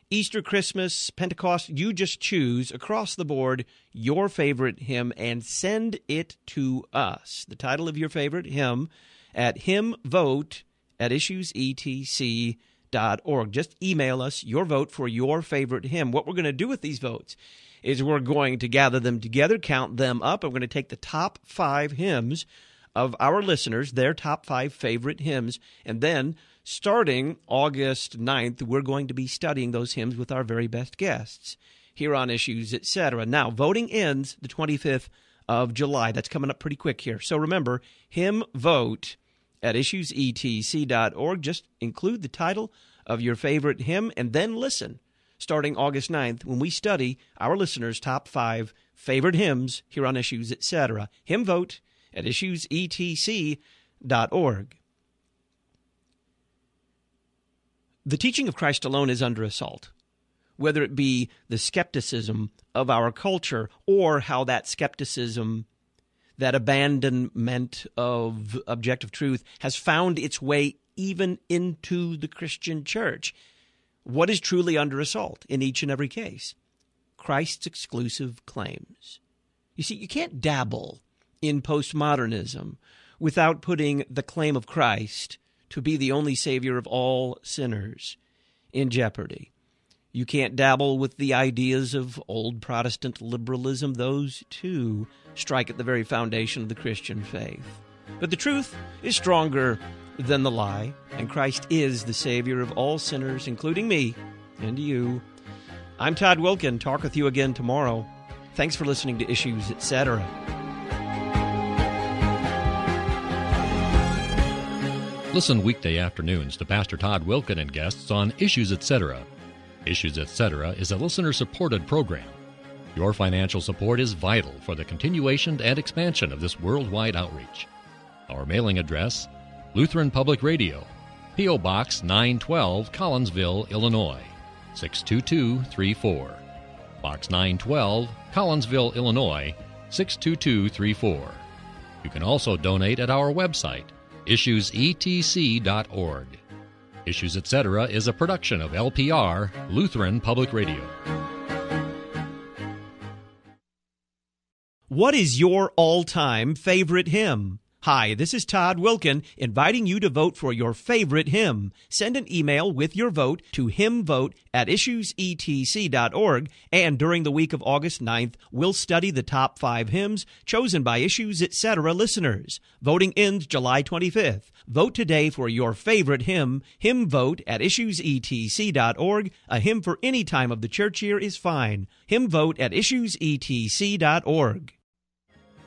Easter, Christmas, Pentecost, you just choose across the board your favorite hymn and send it to us. The title of your favorite hymn at hymnvote@issuesetc.org. Just email us your vote for your favorite hymn. What we're going to do with these votes is we're going to gather them together, count them up, and we're going to take the top 5 hymns of our listeners, their top 5 favorite hymns, and then starting August 9th, we're going to be studying those hymns with our very best guests here on Issues, Etc. Now, voting ends the 25th of July. That's coming up pretty quick here. So remember, hymnvote@issuesetc.org. Just include the title of your favorite hymn and then listen starting August 9th when we study our listeners' top 5 favorite hymns here on Issues, Etc. hymnvote@issuesetc.org. The teaching of Christ alone is under assault, whether it be the skepticism of our culture or how that skepticism, that abandonment of objective truth, has found its way even into the Christian church. What is truly under assault in each and every case? Christ's exclusive claims. You see, you can't dabble in postmodernism without putting the claim of Christ to be the only Savior of all sinners in jeopardy. You can't dabble with the ideas of old Protestant liberalism. Those, too, strike at the very foundation of the Christian faith. But the truth is stronger than the lie, and Christ is the Savior of all sinners, including me and you. I'm Todd Wilken. Talk with you again tomorrow. Thanks for listening to Issues, Etc. Listen weekday afternoons to Pastor Todd Wilken and guests on Issues, Etc. Issues, Etc. is a listener-supported program. Your financial support is vital for the continuation and expansion of this worldwide outreach. Our mailing address, Lutheran Public Radio, P.O. Box 912, Collinsville, Illinois, 62234. Box 912, Collinsville, Illinois, 62234. You can also donate at our website, issuesetc.org. Issues, Etc. is a production of LPR, Lutheran Public Radio. What is your all-time favorite hymn? Hi, this is Todd Wilken, inviting you to vote for your favorite hymn. Send an email with your vote to hymnvote@issuesetc.org, and during the week of August 9th, we'll study the top 5 hymns chosen by Issues, Etc. listeners. Voting ends July 25th. Vote today for your favorite hymn. Hymnvote@issuesetc.org. A hymn for any time of the church year is fine. Hymnvote@issuesetc.org.